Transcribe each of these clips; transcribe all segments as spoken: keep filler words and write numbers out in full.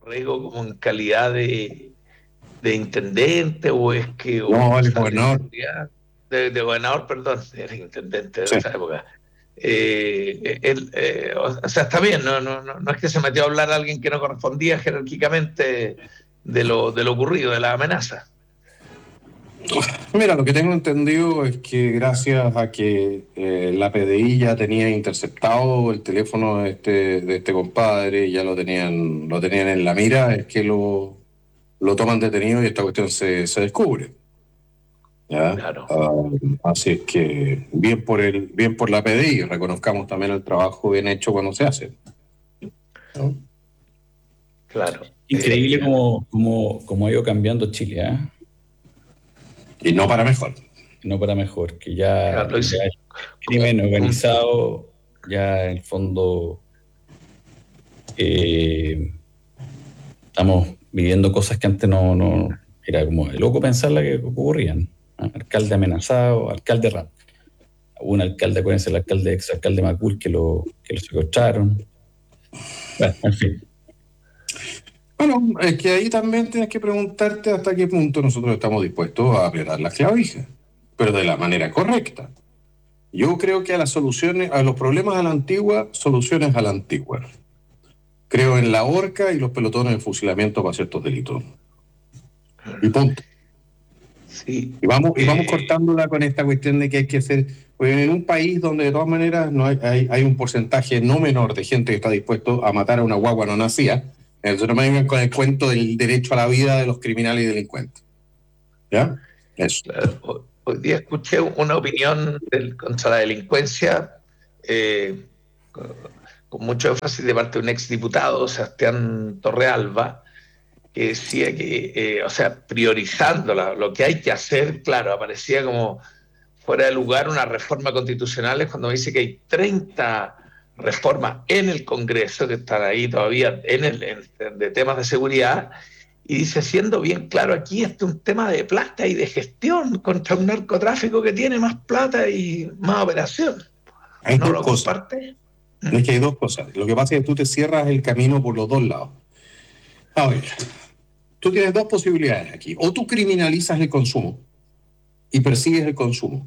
Borrego como en calidad de, de intendente o es que o No, el concejal de gobernador. seguridad, de, de gobernador, perdón, era intendente de Sí. esa época. Eh, él, eh, o sea, está bien, no, no, no, no es que se metió a hablar a alguien que no correspondía jerárquicamente de lo, de lo ocurrido, de la amenaza. Mira, lo que tengo entendido es que gracias a que eh, la P D I ya tenía interceptado el teléfono de este, de este compadre, ya lo tenían, lo tenían en la mira, es que lo, lo toman detenido y esta cuestión se, se descubre. ¿Ya? Claro, Ah, así es que bien por el, bien por la P D I, reconozcamos también el trabajo bien hecho cuando se hace, ¿no? claro. Increíble Eh, cómo, cómo, cómo ha ido cambiando Chile, ¿eh? Y no para mejor. No para mejor, que ya, claro, ya hice el como crimen un, organizado, ya en el fondo eh, estamos viviendo cosas que antes no, no era como de loco pensarla que ocurrían. ¿Ah? Alcalde amenazado, alcalde rap. Hubo un alcalde, acuérdense, el alcalde, ex alcalde Macul, que lo, que lo secuestraron. Bueno, en fin. Bueno, es que ahí también tienes que preguntarte hasta qué punto nosotros estamos dispuestos a apretar las clavijas, pero de la manera correcta. Yo creo que a las soluciones, a los problemas a la antigua, soluciones a la antigua. Creo en la horca y los pelotones de fusilamiento para ciertos delitos. Y punto. sí, Y vamos, y vamos eh, cortándola con esta cuestión de que hay que hacer, pues en un país donde de todas maneras no hay, hay, hay un porcentaje no menor de gente que está dispuesto a matar a una guagua no nacida, entonces no me vengan con el cuento del derecho a la vida de los criminales y delincuentes. ¿Ya? Eso. claro. Hoy día escuché una opinión del, contra la delincuencia eh, con, con mucho énfasis de parte de un exdiputado, Sebastián Torrealba, que decía que, eh, o sea, priorizando la, lo que hay que hacer, claro, aparecía como fuera de lugar una reforma constitucional, es cuando dice que hay treinta reformas en el Congreso que están ahí todavía en el, en, de temas de seguridad, y dice, siendo bien claro, aquí este es un tema de plata y de gestión contra un narcotráfico que tiene más plata y más operación. Hay ¿No dos lo cosas. comparte? Es que hay dos cosas. Lo que pasa es que tú te cierras el camino por los dos lados. A ver, tú tienes dos posibilidades aquí. O tú criminalizas el consumo y persigues el consumo.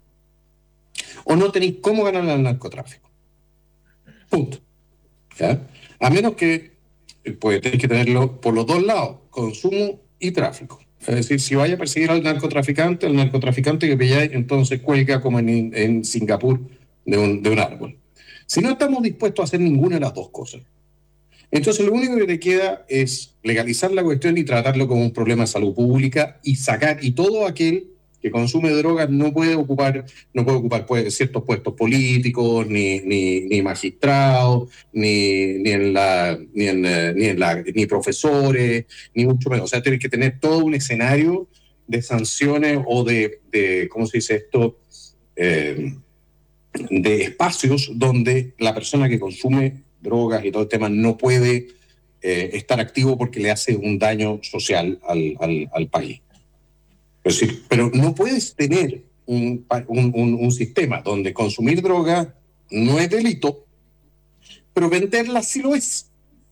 O no tenéis cómo ganar al narcotráfico. Punto. ¿Ya? A menos que, pues tenéis que tenerlo por los dos lados, consumo y tráfico. Es decir, si vaya a perseguir al narcotraficante, el narcotraficante que pilláis, entonces cuelga como en, en Singapur de un, de un árbol. Si no estamos dispuestos a hacer ninguna de las dos cosas, entonces lo único que te queda es legalizar la cuestión y tratarlo como un problema de salud pública y sacar, y todo aquel que consume drogas no puede ocupar, no puede ocupar pues, ciertos puestos políticos, ni, ni, ni magistrados, ni, ni en la, ni en, eh, ni en la, ni profesores, ni mucho menos. O sea, tienes que tener todo un escenario de sanciones o de, de ¿cómo se dice esto? Eh, de espacios donde la persona que consume drogas y todo el tema no puede eh, estar activo porque le hace un daño social al, al, al país. Es decir, pero no puedes tener un, un, un, un sistema donde consumir droga no es delito, pero venderla sí lo es.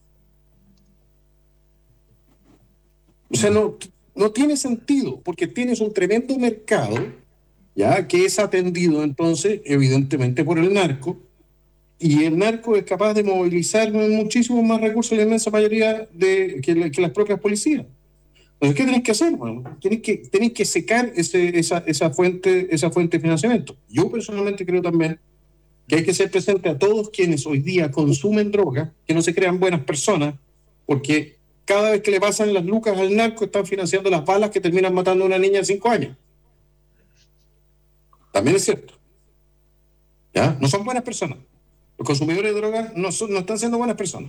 O sea, no, no tiene sentido, porque tienes un tremendo mercado, ya, que es atendido entonces, evidentemente, por el narco, y el narco es capaz de movilizar muchísimos más recursos, la inmensa mayoría de que, que las propias policías. Entonces, ¿qué tenés que hacer? Bueno, tenés que, tenés que secar ese, esa, esa, fuente, esa fuente de financiamiento. Yo personalmente creo también que hay que ser presente a todos quienes hoy día consumen droga, que no se crean buenas personas, porque cada vez que le pasan las lucas al narco están financiando las balas que terminan matando a una niña de cinco años. También es cierto. ¿Ya? No son buenas personas. Los consumidores de drogas no, son, no están siendo buenas personas.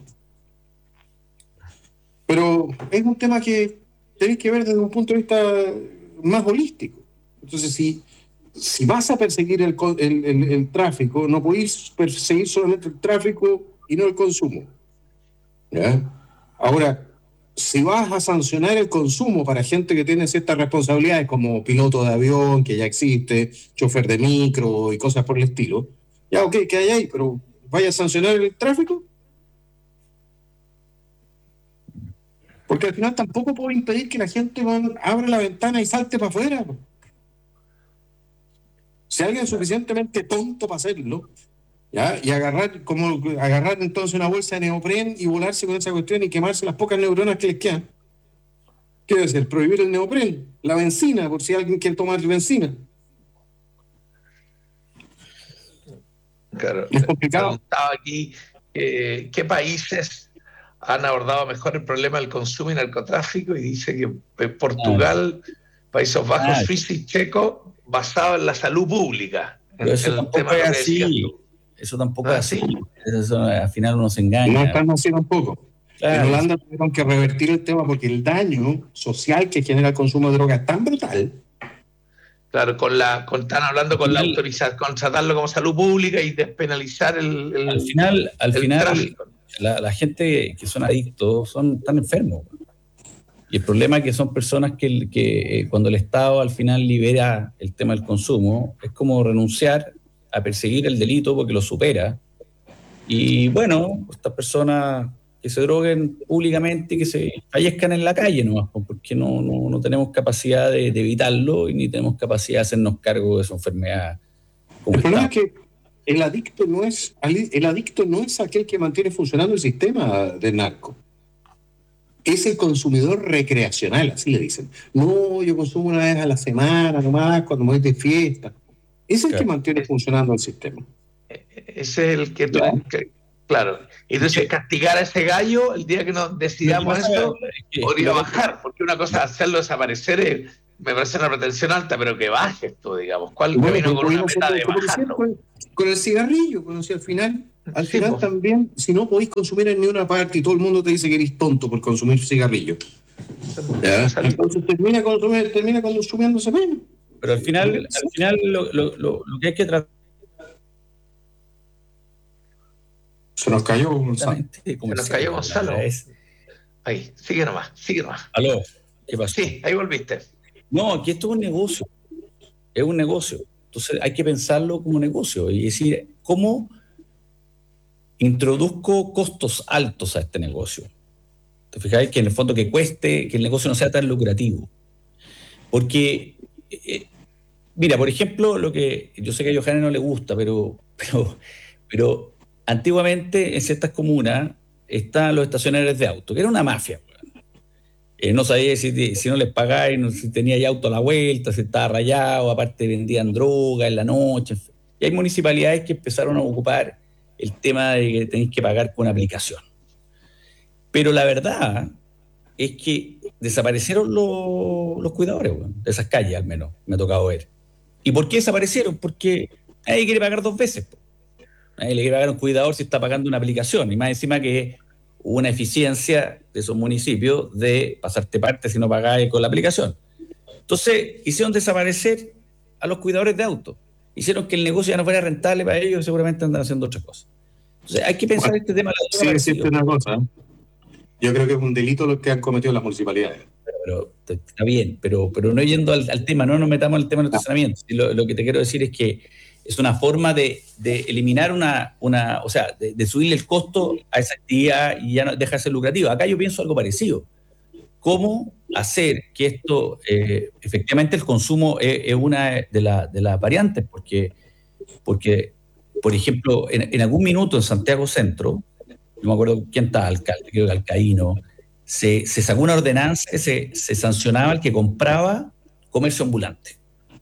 Pero es un tema que tenéis que ver desde un punto de vista más holístico. Entonces, si, si vas a perseguir el, el, el, el tráfico, no podéis perseguir solamente el tráfico y no el consumo. ¿Ya? Ahora, si vas a sancionar el consumo para gente que tiene ciertas responsabilidades, como piloto de avión, que ya existe, chofer de micro y cosas por el estilo, ya, ok, que hay ahí, pero vaya a sancionar el tráfico. Porque al final tampoco puedo impedir que la gente man, abra la ventana y salte para afuera. Si alguien es suficientemente tonto para hacerlo, ¿ya? Y agarrar, como agarrar entonces una bolsa de neopren y volarse con esa cuestión y quemarse las pocas neuronas que les quedan. ¿Qué debe ser? Prohibir el neopren, la benzina, por si alguien quiere tomar benzina. Claro. Es complicado. Preguntaba aquí eh, qué países han abordado mejor el problema del consumo y narcotráfico, y dice que Portugal, ah, Países Bajos, ah, Suiza y Checo, basado en la salud pública. En eso el tampoco tema es así. Eso tampoco ¿Ah, es así. sí? Eso, al final uno se engaña. No están así tampoco. Claro. En Holanda tuvieron que revertir el tema porque el daño social que genera el consumo de drogas es tan brutal. Claro, con la, con, están hablando con final, la autorización, con tratarlo como salud pública y despenalizar el, el Al final, al el final la, la gente que son adictos son tan enfermos. Y el problema es que son personas que, que eh, cuando el Estado al final libera el tema del consumo, es como renunciar a perseguir el delito porque lo supera. Y bueno, estas personas que se droguen públicamente y que se fallezcan en la calle nomás, porque no, no, no tenemos capacidad de, de evitarlo y ni tenemos capacidad de hacernos cargo de su enfermedad. El problema es que el adicto no es, el adicto no es aquel que mantiene funcionando el sistema del narco. Es el consumidor recreacional, así le dicen. No, yo consumo una vez a la semana nomás, cuando me voy de fiesta. Es el claro. que mantiene funcionando el sistema. Ese es el que tú... Que, claro. Y entonces castigar a ese gallo el día que nos decidamos esto, es que, podría claro, bajar, porque una cosa es hacerlo desaparecer, es, me parece una pretensión alta, pero que baje esto, digamos. ¿Cuál bueno, camino con una meta de bajarlo? Con, con el cigarrillo, con, o sea, al final... Al sí, final pues. También, si no podéis consumir en ni una parte y todo el mundo te dice que eres tonto por consumir cigarrillo. ¿Ya? Entonces termina, consumir, termina consumiéndose menos. Pero al final, al final lo, lo, lo, lo que hay que tratar... Se nos cayó Gonzalo. Se nos cayó Gonzalo. Es... Ahí, sigue nomás, sigue nomás. ¿Aló? ¿Qué pasó? Sí, ahí volviste. No, aquí esto es un negocio. Es un negocio. Entonces hay que pensarlo como un negocio y decir, ¿cómo introduzco costos altos a este negocio? ¿Te fijáis? Que en el fondo que cueste, que el negocio no sea tan lucrativo. Porque, eh, mira, por ejemplo, lo que yo sé que a Johannes no le gusta, pero, pero, pero antiguamente en ciertas comunas estaban los estacionarios de auto, que era una mafia. Eh, no sabía si, si no les pagáis, no, si tenía ya auto a la vuelta, si estaba rayado, aparte vendían droga en la noche. Y hay municipalidades que empezaron a ocupar el tema de que tenéis que pagar con aplicación. Pero la verdad es que desaparecieron los, los cuidadores, bueno, de esas calles al menos, me ha tocado ver. ¿Y por qué desaparecieron? Porque nadie quiere pagar dos veces. Nadie le quiere pagar a un cuidador si está pagando una aplicación. Y más encima que hubo una eficiencia de esos municipios de pasarte parte si no pagáis con la aplicación. Entonces hicieron desaparecer a los cuidadores de autos. Hicieron que el negocio ya no fuera rentable para ellos y seguramente andan haciendo otras cosas. Entonces hay que pensar bueno, este tema. Sí, decirte una cosa. Yo creo que es un delito lo que han cometido las municipalidades. Pero, pero está bien, pero, pero no yendo al, al tema, no nos metamos al tema del estacionamiento. Lo, lo que te quiero decir es que es una forma de, de eliminar una, una, o sea, de, de subirle el costo a esa actividad y ya no deja de ser lucrativo. Acá yo pienso algo parecido. ¿Cómo hacer que esto, eh, efectivamente el consumo es, es una de, la, de las variantes? Porque, porque por ejemplo, en, en algún minuto en Santiago Centro, no me acuerdo quién estaba alcalde, creo que Alcaíno, se, se sacó una ordenanza que se, se sancionaba al que compraba comercio ambulante.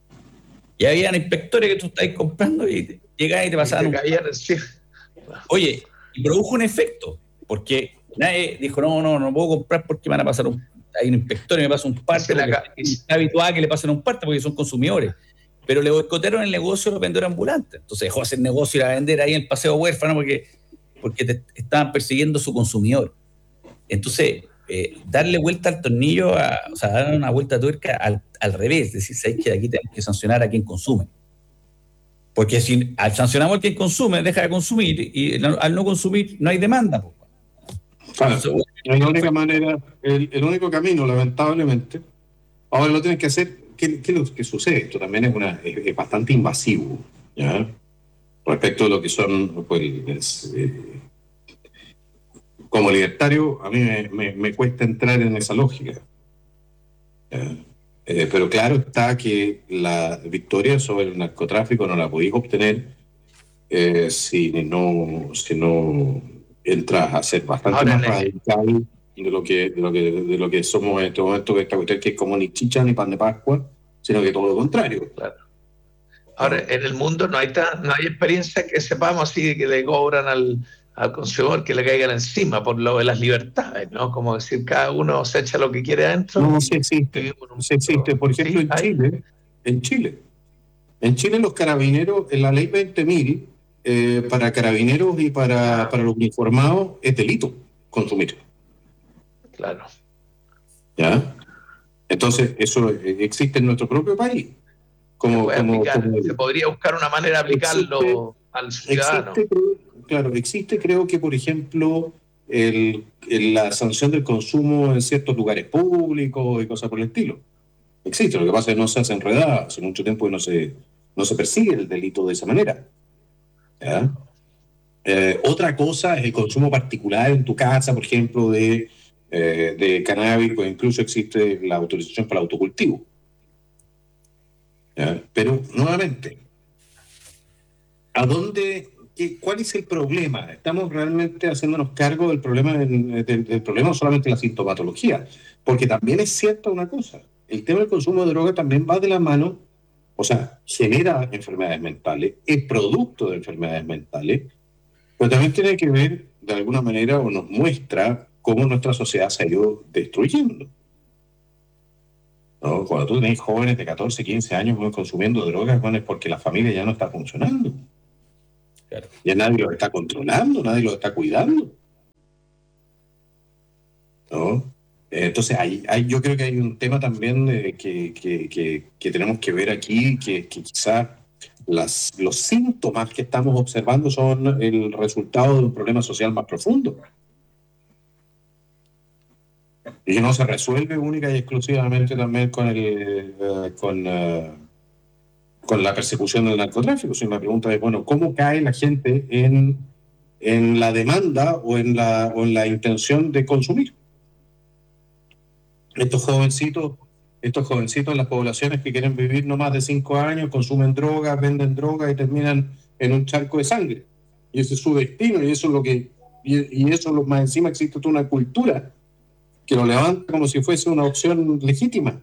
Y había inspectores que tú estabas comprando y llegaban y te pasaban. Y te caían, un... sí. Oye, y produjo un efecto, porque nadie dijo, no, no, no puedo comprar porque me van a pasar un... Hay un inspector y me pasa un parte. Es habitual que le pasen un parte porque son consumidores. Pero le boicotearon el negocio a los vendedores ambulantes. Entonces dejó de hacer negocio y ir a vender ahí en el paseo huérfano porque, porque te estaban persiguiendo a su consumidor. Entonces, eh, darle vuelta al tornillo, a, o sea, dar una vuelta a tuerca al, al revés, es decir, ¿sabes que de aquí tenemos que sancionar a quien consume? Porque si al sancionamos a quien consume, deja de consumir y al no consumir no hay demanda. Claro, Entonces, es la única manera, el, el único camino, lamentablemente, ahora lo tienes que hacer. ¿Qué, qué es lo que sucede? Esto también es, una, es, es bastante invasivo, ¿ya? Respecto a lo que son pues, es, eh, como libertario, a mí me, me, me cuesta entrar en esa lógica. ¿Ya? Eh, pero claro está que la victoria sobre el narcotráfico no la podéis obtener eh, si no, si no entras a ser bastante Ahora, más en el- radical de lo que, de lo que, de lo que somos en este momento, que esta cuestión que es como ni chicha ni pan de Pascua, sino que todo lo contrario. claro. Ahora, en el mundo no hay, tan, no hay experiencia que sepamos así que le cobran al, al consumidor que le caigan encima por lo de las libertades, ¿no? Como decir, cada uno se echa lo que quiere adentro. No, sí existe, Vivimos en un sí existe. Por ejemplo, ¿sí? en ¿Hay? Chile, en Chile, en Chile los carabineros, en la ley veinte mil, eh, para carabineros y para, para los uniformados es delito consumir. Claro. ¿Ya? Entonces, eso eh, existe en nuestro propio país. Se, Como, puede como, aplicar, como se podría buscar una manera de aplicarlo existe, al ciudadano. existe, claro, existe creo que, por ejemplo, el, el, la sanción del consumo en ciertos lugares públicos y cosas por el estilo. Existe, lo que pasa es que no se hace enredada, hace mucho tiempo que no se, no se persigue el delito de esa manera. ¿Ya? Eh, otra cosa es el consumo particular en tu casa, por ejemplo, de, eh, de cannabis, pues incluso existe la autorización para el autocultivo. ¿Ya? Pero, nuevamente, ¿a dónde, qué, cuál es el problema? ¿Estamos realmente haciéndonos cargo del problema, del, del, del problema no solamente la sintomatología? Porque también es cierta una cosa, el tema del consumo de droga también va de la mano, o sea, genera enfermedades mentales, es producto de enfermedades mentales, pero también tiene que ver, de alguna manera, o nos muestra cómo nuestra sociedad se ha ido destruyendo. ¿No? Cuando tú tenés jóvenes de catorce, quince años bueno, consumiendo drogas, bueno, es porque la familia ya no está funcionando. Claro. Ya nadie los está controlando, nadie los está cuidando. ¿No? Entonces, hay, hay, yo creo que hay un tema también de que, que, que, que tenemos que ver aquí, que, que quizás las, los síntomas que estamos observando son el resultado de un problema social más profundo. Y no se resuelve única y exclusivamente también con, el, uh, con, uh, con la persecución del narcotráfico. Si me pregunta es, bueno, ¿cómo cae la gente en, en la demanda o en la, o en la intención de consumir? Estos jovencitos, estos jovencitos en las poblaciones que quieren vivir no más de cinco años, consumen drogas, venden drogas y terminan en un charco de sangre. Y ese es su destino, y eso es lo que, y, y eso lo, más encima existe toda una cultura que lo levanta como si fuese una opción legítima.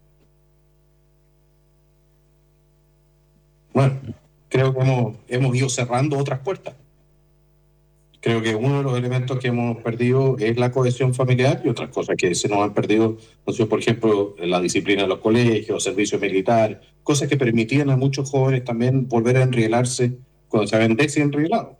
Bueno, creo que hemos, hemos ido cerrando otras puertas. Creo que uno de los elementos que hemos perdido es la cohesión familiar y otras cosas que se nos han perdido, no sé, por ejemplo, la disciplina de los colegios, servicio militar, cosas que permitían a muchos jóvenes también volver a enrielarse cuando se habían desenrielado.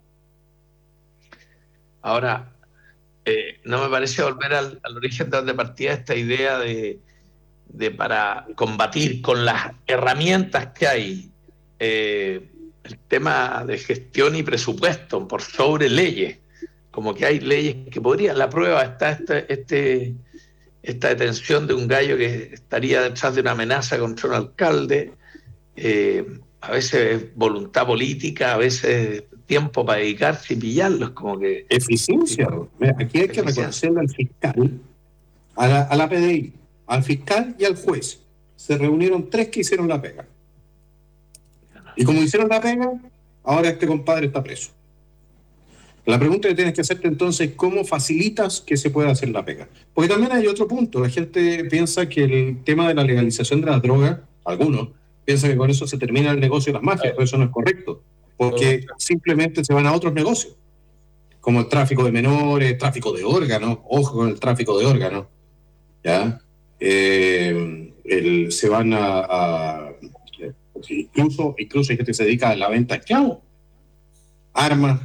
Ahora, eh, no me parece volver al, al origen de donde partía esta idea de, de para combatir con las herramientas que hay eh, el tema de gestión y presupuesto por sobre leyes, como que hay leyes que podrían, la prueba está este, este, esta detención de un gallo que estaría detrás de una amenaza contra un alcalde, eh, a veces voluntad política, a veces tiempo para dedicarse y pillarlos, como que... Eficiencia. Mira, aquí hay que reconocerle al fiscal, a la, a la P D I, al fiscal y al juez. Se reunieron tres que hicieron la pega. Y como hicieron la pega, ahora este compadre está preso. La pregunta que tienes que hacerte entonces es cómo facilitas que se pueda hacer la pega. Porque también hay otro punto. La gente piensa que el tema de la legalización de las drogas, algunos, piensan que con eso se termina el negocio de las mafias, pero eso no es correcto. Porque simplemente se van a otros negocios, como el tráfico de menores, tráfico de órganos, ojo con el tráfico de órganos, ¿ya? Eh, el, se van a... a Incluso, incluso hay gente que se dedica a la venta de esclavos, armas.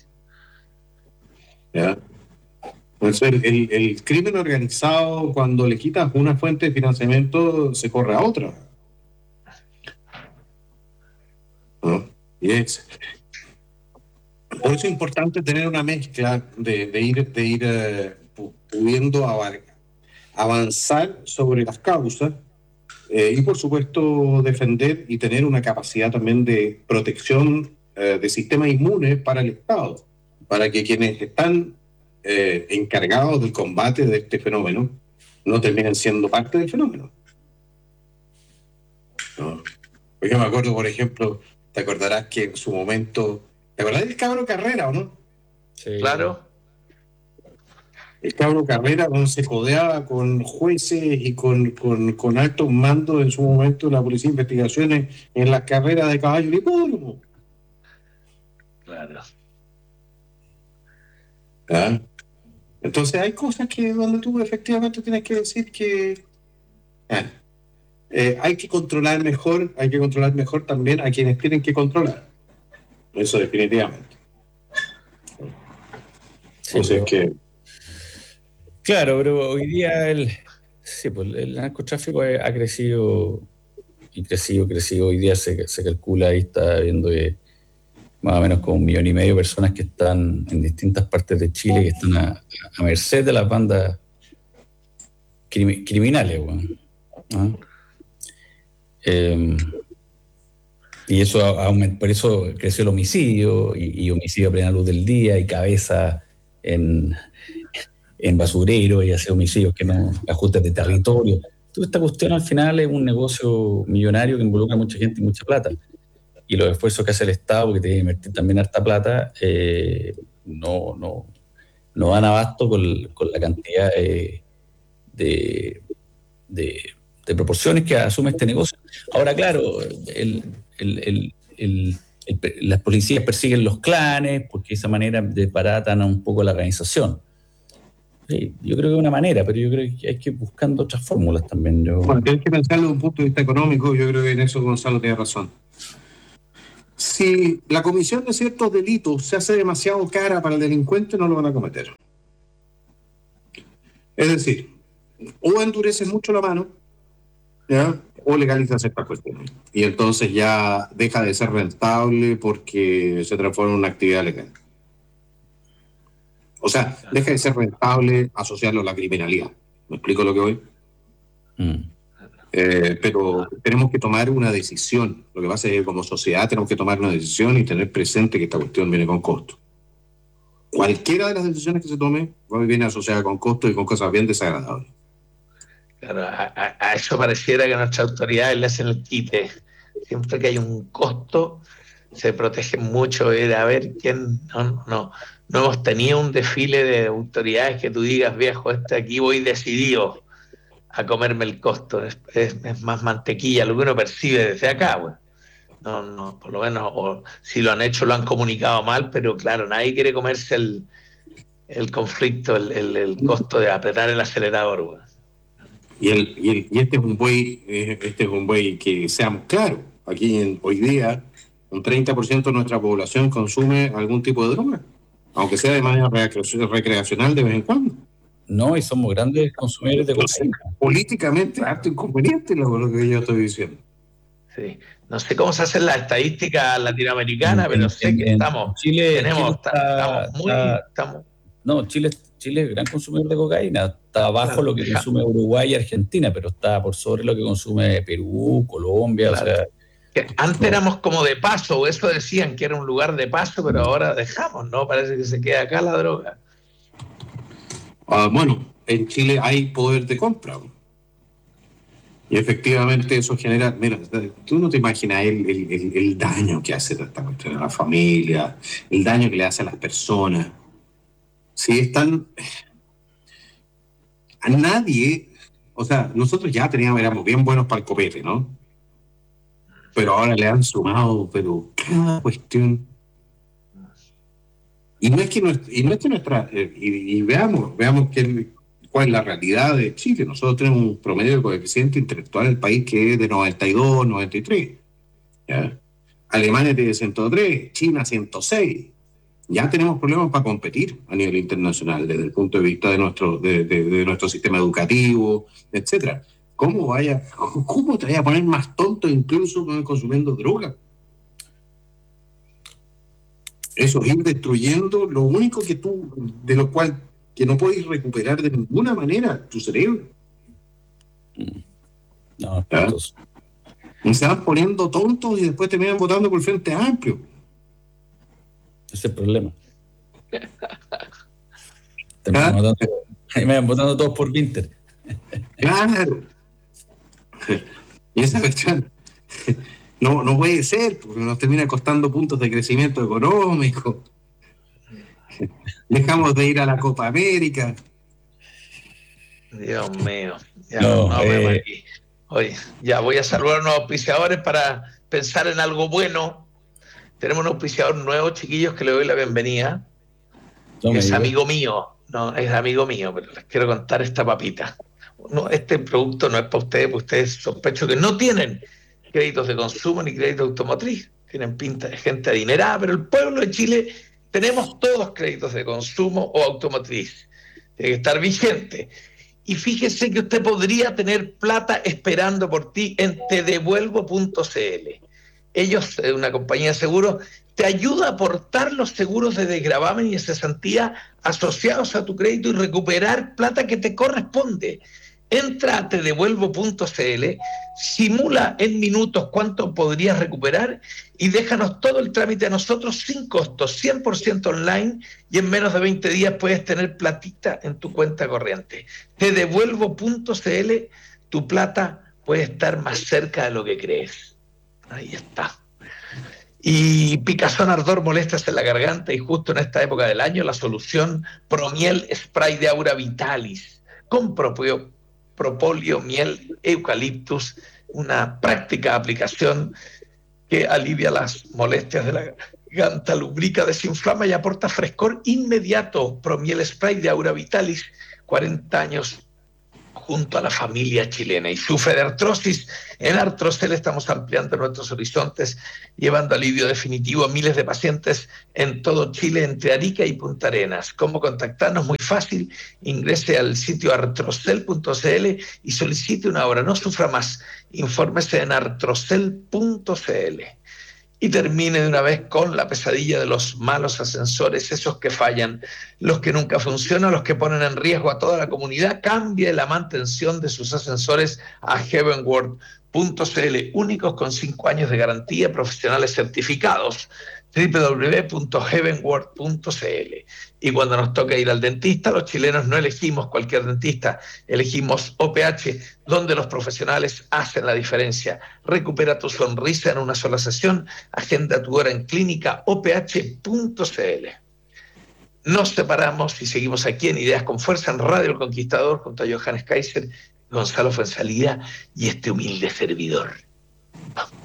¿Ya? Entonces, el, el, el crimen organizado, cuando le quitas una fuente de financiamiento, se corre a otra. ¿No? Y es, por eso es importante tener una mezcla de, de ir, de ir uh, pudiendo avanzar sobre las causas. Eh, y por supuesto defender y tener una capacidad también de protección eh, de sistema inmune para el Estado, para que quienes están eh, encargados del combate de este fenómeno no terminen siendo parte del fenómeno. ¿No? Yo me acuerdo, por ejemplo, te acordarás que en su momento, ¿te acordás del cabro Carrera o no? Sí. Claro. El cabro Carrera, donde se codeaba con jueces y con, con, con altos mandos en su momento de la Policía de Investigaciones en las carreras de caballo y hipódromo. Claro. ¿Ah? Entonces hay cosas que donde tú efectivamente tienes que decir que ah, eh, hay que controlar mejor, hay que controlar mejor también a quienes tienen que controlar. Eso definitivamente. Sí, o sea, pero, es que claro, pero hoy día el, sí, pues el narcotráfico ha crecido y crecido, crecido. Hoy día se, se calcula, ahí está viendo que más o menos como un millón y medio de personas que están en distintas partes de Chile, que están a, a merced de las bandas crimi, criminales, bueno, ¿no? Eh, y eso aumentó, por eso creció el homicidio, y, y homicidio a plena luz del día, y cabeza en, en basurero, y hacer homicidios que no, ajustes de territorio. Toda esta cuestión al final es un negocio millonario que involucra a mucha gente y mucha plata. Y los esfuerzos que hace el Estado, que tiene que invertir también harta plata, eh, no, no, no dan abasto con, con la cantidad eh, de, de, de proporciones que asume este negocio. Ahora, claro, el, el, el, el, el, las policías persiguen los clanes porque de esa manera desbaratan un poco la organización. Sí, yo creo que es una manera, pero yo creo que hay que ir buscando otras fórmulas también. Yo... Bueno, tienes que pensarlo desde un punto de vista económico. Yo creo que en eso Gonzalo tiene razón. Si la comisión de ciertos delitos se hace demasiado cara para el delincuente, no lo van a cometer. Es decir, o endureces mucho la mano, ¿ya? O legalizas estas cuestiones. Y entonces ya deja de ser rentable porque se transforma en una actividad legal. O sea, deja de ser rentable asociarlo a la criminalidad. ¿Me explico lo que voy? Mm. Eh, pero tenemos que tomar una decisión. Lo que pasa es que como sociedad tenemos que tomar una decisión y tener presente que esta cuestión viene con costo. Cualquiera de las decisiones que se tome viene asociada con costo y con cosas bien desagradables. Claro, a, a, a eso pareciera que nuestras autoridades le hacen el quite. Siempre que hay un costo, se protegen mucho de a ver quién. No, no, no hemos tenido un desfile de autoridades que tú digas, viejo, este aquí voy decidido a comerme el costo. Es, es, es más mantequilla lo que uno percibe desde acá, bueno. No, no, por lo menos, o si lo han hecho, lo han comunicado mal, pero claro, nadie quiere comerse el, el conflicto, el, el, el costo de apretar el acelerador, bueno. Y, el, y, el, y este es un buey, este es un buey que seamos claros. Aquí en, hoy día, un treinta por ciento de nuestra población consume algún tipo de droga, aunque sea de manera recreacional de vez en cuando. No, y somos grandes consumidores de cocaína. Políticamente, harto inconveniente lo, lo que yo estoy diciendo. Sí. No sé cómo se hacen las estadísticas latinoamericanas, en, pero en, sé que en estamos, Chile, tenemos, Chile está, estamos muy, está, estamos. No, Chile, Chile es gran consumidor de cocaína. Está bajo claro, lo que consume Uruguay y Argentina, pero está por sobre lo que consume Perú, Colombia, claro. O sea. Que antes no. éramos como de paso, o eso decían que era un lugar de paso, pero ahora dejamos, ¿no? Parece que se queda acá la droga. Uh, bueno, en Chile hay poder de compra. Y efectivamente eso genera, mira, tú no te imaginas el, el, el, el daño que hace esta cuestión a la familia, el daño que le hace a las personas. Si están, a nadie, o sea, nosotros ya teníamos, éramos bien buenos para el copete, ¿no? Pero ahora le han sumado, pero cada cuestión. Y no es que, nuestra, y no es que nuestra, eh, y, y veamos, veamos que, cuál es la realidad de Chile. Nosotros tenemos un promedio de coeficiente intelectual en el país que es de noventa y dos, noventa y tres. ¿Ya? Alemania tiene ciento tres, China ciento seis. Ya tenemos problemas para competir a nivel internacional desde el punto de vista de nuestro, de, de, de nuestro sistema educativo, etcétera. ¿Cómo vaya, cómo te vaya a poner más tonto incluso consumiendo droga? Eso es ir destruyendo lo único que tú, de lo cual que no puedes recuperar de ninguna manera, tu cerebro. No, ¿Ah? Y se van poniendo tontos y después terminan votando por el Frente Amplio. Ese es el problema. terminan ¿Ah? votando, me van votando todos por Winter. Claro. Y esa cuestión no, no puede ser, porque nos termina costando puntos de crecimiento económico. Dejamos de ir a la Copa América. Dios mío. Ya, no, no eh... Oye, ya voy a saludar a unos auspiciadores para pensar en algo bueno. Tenemos un auspiciador nuevo, chiquillos, que le doy la bienvenida. No es amigo mío, no, es amigo mío, pero les quiero contar esta papita. No, este producto no es para ustedes, porque ustedes sospecho que no tienen créditos de consumo ni crédito automotriz. Tienen pinta de gente adinerada, pero el pueblo de Chile tenemos todos créditos de consumo o automotriz. Tiene que estar vigente. Y fíjese que usted podría tener plata esperando por ti en te devuelvo punto c l. Ellos, una compañía de seguros, te ayuda a aportar los seguros de desgravamen y de cesantía asociados a tu crédito y recuperar plata que te corresponde. Entra a te devuelvo punto c l, simula en minutos cuánto podrías recuperar y déjanos todo el trámite a nosotros sin costo, cien por ciento online, y en menos de veinte días puedes tener platita en tu cuenta corriente. te devuelvo punto c l, tu plata puede estar más cerca de lo que crees. Ahí está. Y picazón, ardor, molestias en la garganta, y justo en esta época del año, la solución Promiel Spray de Aura Vitalis, con propio propóleo, miel, eucaliptus, una práctica aplicación que alivia las molestias de la garganta, lubrica, desinflama y aporta frescor inmediato. Promiel Spray de Aura Vitalis, cuarenta años junto a la familia chilena. Y sufre de artrosis. En Artrocel estamos ampliando nuestros horizontes, llevando alivio definitivo a miles de pacientes en todo Chile, entre Arica y Punta Arenas. ¿Cómo contactarnos? Muy fácil. Ingrese al sitio artrocel punto c l y solicite una hora. No sufra más. Infórmese en artrocel punto c l. Y termine de una vez con la pesadilla de los malos ascensores, esos que fallan, los que nunca funcionan, los que ponen en riesgo a toda la comunidad. Cambie la mantención de sus ascensores a heavenworld punto c l, únicos con cinco años de garantía, profesionales certificados. doble u doble u doble u punto heavenworld punto c l. Y cuando nos toca ir al dentista, los chilenos no elegimos cualquier dentista, elegimos O P H, donde los profesionales hacen la diferencia. Recupera tu sonrisa en una sola sesión. Agenda tu hora en clínica o p h punto c l. Nos separamos y seguimos aquí en Ideas con Fuerza, en Radio El Conquistador, junto a Johannes Kaiser, Gonzalo Fuenzalía y este humilde servidor. Vamos.